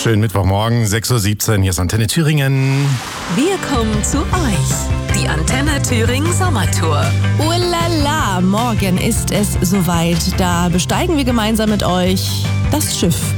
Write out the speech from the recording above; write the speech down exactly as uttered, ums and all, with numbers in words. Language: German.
Schönen Mittwochmorgen, sechs Uhr siebzehn, hier ist Antenne Thüringen. Wir kommen zu euch. Die Antenne Thüringen Sommertour. Ulala, morgen ist es soweit. Da besteigen wir gemeinsam mit euch das Schiff.